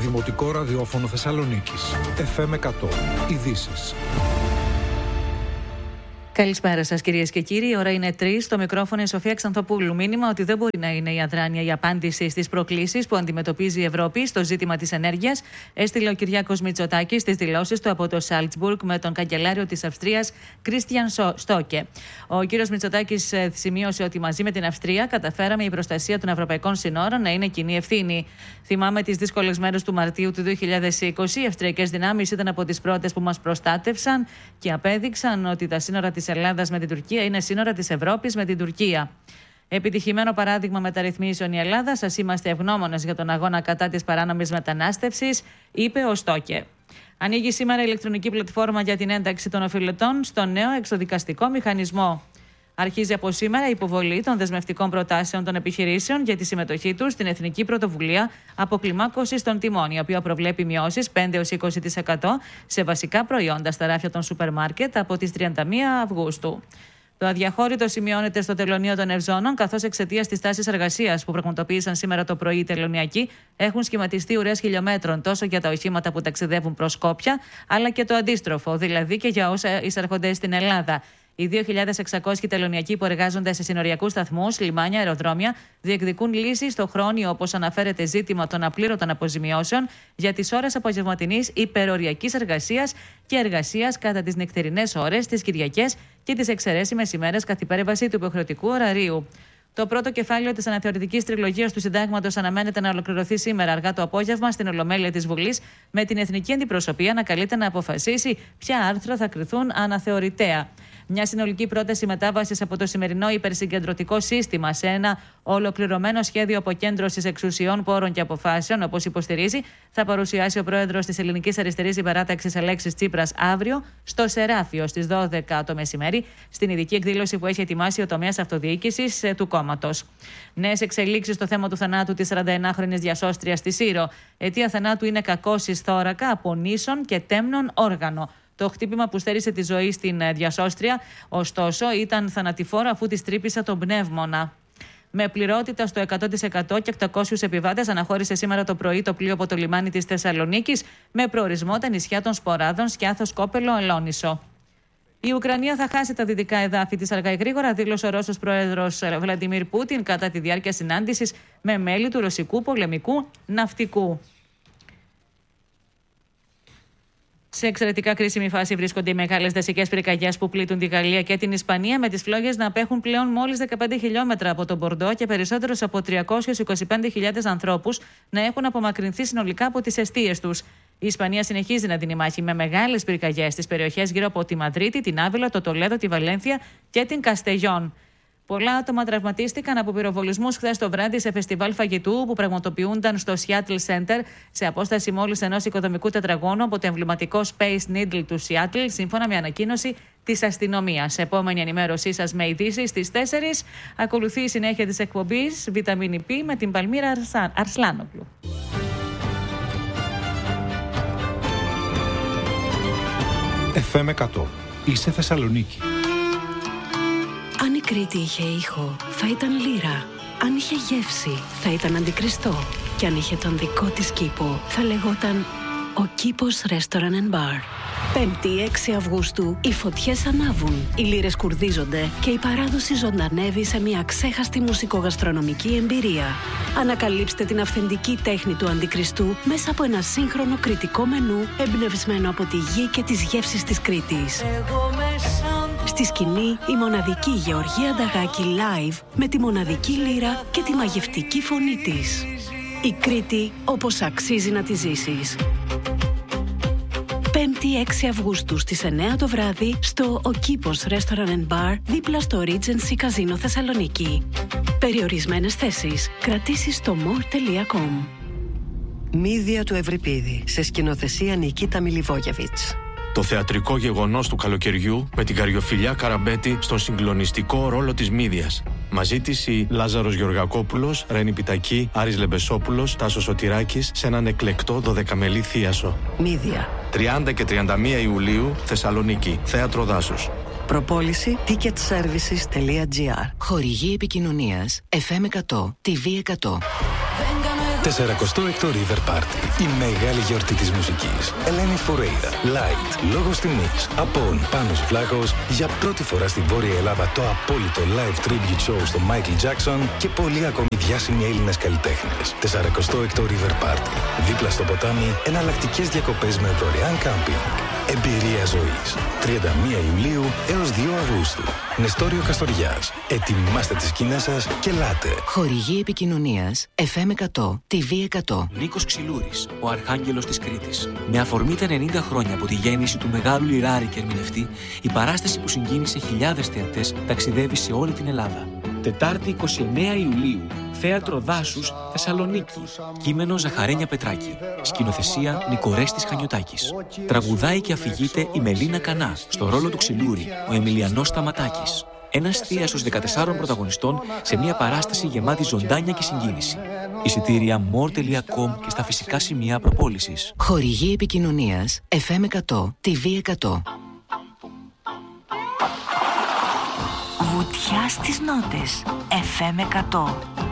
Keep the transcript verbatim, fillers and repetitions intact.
Δημοτικό Ραδιόφωνο Θεσσαλονίκης. εφ εμ εκατό. Ειδήσεις. Καλησπέρα σας, κυρίες και κύριοι. Η ώρα είναι τρεις. Στο μικρόφωνο η Σοφία Ξανθοπούλου. Μήνυμα ότι δεν μπορεί να είναι η αδράνεια η απάντηση στις προκλήσεις που αντιμετωπίζει η Ευρώπη στο ζήτημα της ενέργειας, έστειλε ο Κυριάκος Μητσοτάκης στις δηλώσεις του από το Σάλτσμπουργκ με τον καγκελάριο της Αυστρίας, Κρίστιαν Στόκε. Ο κύριος Μητσοτάκης σημείωσε ότι μαζί με την Αυστρία καταφέραμε η προστασία των ευρωπαϊκών συνόρων να είναι κοινή ευθύνη. Θυμάμαι τις δύσκολες μέρες του Μαρτίου του δύο χιλιάδες είκοσι. Οι αυστριακές δυνάμεις ήταν από τις πρώτες που μας προστάτευσαν και απέδειξαν ότι τα σύνορα της Ελλάδας με την Τουρκία είναι σύνορα της Ευρώπης με την Τουρκία. Επιτυχημένο παράδειγμα μεταρρυθμίσεων η Ελλάδα. Σας είμαστε ευγνώμονες για τον αγώνα κατά της παράνομης μετανάστευσης, είπε ο Στόκε. Ανοίγει σήμερα η ηλεκτρονική πλατφόρμα για την ένταξη των οφειλετών στο νέο εξοδικαστικό μηχανισμό. Αρχίζει από σήμερα η υποβολή των δεσμευτικών προτάσεων των επιχειρήσεων για τη συμμετοχή τους στην Εθνική Πρωτοβουλία Αποκλιμάκωσης των Τιμών, η οποία προβλέπει μειώσεις πέντε έως είκοσι τοις εκατό σε βασικά προϊόντα στα ράφια των σούπερ μάρκετ από τις τριάντα μία Αυγούστου. Το αδιαχώρητο σημειώνεται στο τελωνείο των Ευζώνων, καθώς εξαιτίας της τάσης εργασίας που πραγματοποίησαν σήμερα το πρωί οι τελωνιακοί, έχουν σχηματιστεί ουρές χιλιόμετρων τόσο για τα οχήματα που ταξιδεύουν προς Σκόπια, αλλά και το αντίστροφο, δηλαδή και για όσα εισέρχονται στην Ελλάδα. Οι δύο χιλιάδες εξακόσιοι τελωνιακοί που εργάζονται σε συνοριακούς σταθμούς, λιμάνια, αεροδρόμια, διεκδικούν λύσεις στο χρόνιο, όπως αναφέρεται, ζήτημα των απλήρωτων αποζημιώσεων για τις ώρες απογευματινής υπεροριακής εργασίας και εργασίας κατά τις νυχτερινές ώρες, τις Κυριακές και τις εξαιρέσιμες ημέρες καθ' υπέρβαση του υποχρεωτικού ωραρίου. Το πρώτο κεφάλαιο της αναθεωρητικής τριλογίας του Συντάγματος αναμένεται να ολοκληρωθεί σήμερα αργά το απόγευμα στην Ολομέλεια της Βουλής, με την Εθνική Αντιπροσωπεία να καλείται να αποφασίσει ποια άρθρα θα κριθούν αναθεωρητέα. Μια συνολική πρόταση μετάβασης από το σημερινό υπερσυγκεντρωτικό σύστημα σε ένα ολοκληρωμένο σχέδιο αποκέντρωσης εξουσιών, πόρων και αποφάσεων, όπως υποστηρίζει, θα παρουσιάσει ο πρόεδρος της Ελληνικής Αριστερής Συμπαράταξης Αλέξης Τσίπρας αύριο στο Σεράφιο στις δώδεκα το μεσημέρι, στην ειδική εκδήλωση που έχει ετοιμάσει ο τομέας αυτοδιοίκησης του κόμματος. Νέες εξελίξεις στο θέμα του θανάτου της σαρανταενάχρονης διασώστριας στη Σύρο. Αιτία θανάτου είναι κακώσεις θώρακα από νήσων και τέμνων όργανο. Το χτύπημα που στέρισε τη ζωή στην διασώστρια, ωστόσο, ήταν θανατηφόρο αφού της τρύπησε τον πνεύμονα. Με πληρότητα στο εκατό τοις εκατό και οκτακόσιους επιβάτες αναχώρησε σήμερα το πρωί το πλοίο από το λιμάνι της Θεσσαλονίκης με προορισμό τα νησιά των Σποράδων, Σκιάθος, Κόπελο, Αλόνισο. Η Ουκρανία θα χάσει τα δυτικά εδάφη της αργά ή γρήγορα, δήλωσε ο Ρώσος πρόεδρος Βλαντιμίρ Πούτιν κατά τη διάρκεια συνάντησης με μέλη του ρωσικού πολεμικού ναυτικού. Σε εξαιρετικά κρίσιμη φάση βρίσκονται οι μεγάλες δασικές πυρκαγιές που πλήττουν τη Γαλλία και την Ισπανία, με τις φλόγες να απέχουν πλέον μόλις δεκαπέντε χιλιόμετρα από τον Μπορντό και περισσότερους από τριακόσιες είκοσι πέντε χιλιάδες ανθρώπους να έχουν απομακρυνθεί συνολικά από τις εστίες τους. Η Ισπανία συνεχίζει να δίνει μάχη με μεγάλες πυρκαγιές στις περιοχές γύρω από τη Μαδρίτη, την Άβυλα, το Τολέδο, τη Βαλένθια και την Καστεγιόν. Πολλά άτομα τραυματίστηκαν από πυροβολισμούς χθες το βράδυ σε φεστιβάλ φαγητού που πραγματοποιούνταν στο Seattle Center σε απόσταση μόλις ενός οικοδομικού τετραγώνου από το εμβληματικό Space Needle του Seattle, σύμφωνα με ανακοίνωση της αστυνομίας. Επόμενη ενημέρωσή σας με ειδήσεις στις τέσσερις. Ακολουθεί η συνέχεια της εκπομπής Βιταμίνη Π με την Παλμύρα Αρσλάνογλου. εφ εμ εκατό. Είσαι Θεσσαλονίκη. Αν η Κρήτη είχε ήχο, θα ήταν λύρα. Αν είχε γεύση, θα ήταν αντικριστό. Και αν είχε τον δικό της κήπο, θα λεγόταν ο Κήπος Restaurant and Bar. Πέμπτη έξι Αυγούστου, οι φωτιές ανάβουν, οι λύρες κουρδίζονται και η παράδοση ζωντανεύει σε μια ξέχαστη μουσικογαστρονομική εμπειρία. Ανακαλύψτε την αυθεντική τέχνη του αντικριστού μέσα από ένα σύγχρονο κριτικό μενού εμπνευσμένο από τη γη και τις γεύσεις της Κρήτης. Στη σκηνή, η μοναδική Γεωργία Νταγάκη live με τη μοναδική λύρα και τη μαγευτική φωνή της. Η Κρήτη όπως αξίζει να τη ζήσεις. Πέμπτη έξι Αυγούστου στις εννιά το βράδυ στο Ο Κήπος Restaurant and Bar δίπλα στο Regency Casino Θεσσαλονίκη. Περιορισμένες θέσεις. Κρατήσεις στο more τελεία com. Μύδια του Ευρυπίδη σε σκηνοθεσία Νικίτα Μιλιβόγεβιτς. Το θεατρικό γεγονός του καλοκαιριού με την Καριοφιλιά Καραμπέτη στον συγκλονιστικό ρόλο της Μύδιας. Μαζί της η Λάζαρος Γεωργακόπουλος, Ρένη Πιτακή, Άρης Λεμπεσόπουλος, Τάσος Σωτηράκης σε έναν εκλεκτό δωδεκαμελή θίασο. Μύδια. τριάντα και τριάντα μία Ιουλίου, Θεσσαλονίκη, Θέατρο Δάσος. Προπόληση ticket services τελεία gr. Χορηγή επικοινωνίας εφ εμ εκατό, τι βι εκατό. σαρακοστό έκτο River Party. Η μεγάλη γιορτή της μουσικής. Ελένη Φουρέιρα, Light, Λόγος Τιμής, Απόν, Πάνος Βλάχος. Για πρώτη φορά στην Βόρεια Ελλάδα το απόλυτο live tribute show στο Michael Jackson και πολλοί ακόμη διάσημοι Έλληνες καλλιτέχνες. σαρακοστό έκτο River Party. Δίπλα στο ποτάμι, εναλλακτικές διακοπές με δωρεάν κάμπινγκ. Εμπειρία ζωής. τριάντα μία Ιουλίου έως δύο Αυγούστου. Νεστόριο Καστοριάς. Ετοιμάστε τις σκηνές σας και ελάτε. Χορηγή επικοινωνίας εφ εμ εκατό, τι βι εκατό. Νίκος Ξυλούρης, ο Αρχάγγελος της Κρήτης. Με αφορμή τα ενενήντα χρόνια από τη γέννηση του μεγάλου λιράρη και ερμηνευτή, η παράσταση που συγκίνησε χιλιάδες θεατές ταξιδεύει σε όλη την Ελλάδα. Τετάρτη εικοστή ενάτη Ιουλίου, Θέατρο Δάσους, Θεσσαλονίκη. Κείμενο Ζαχαρένια Πετράκη. Σκηνοθεσία Νικορέστης Χανιωτάκης. Τραγουδάει και αφηγείται η Μελίνα Κανά. Στο ρόλο του Ξυλούρη, ο Εμιλιανός Σταματάκης. Ένας θίασος δεκατεσσάρων πρωταγωνιστών σε μια παράσταση γεμάτη ζωντάνια και συγκίνηση. Εισιτήρια more τελεία com και στα φυσικά σημεία προπόλησης. Χορηγή επικοινωνίας εφ εμ εκατό, τι βι εκατό. Βουτιά στις νότες εφ εμ εκατό.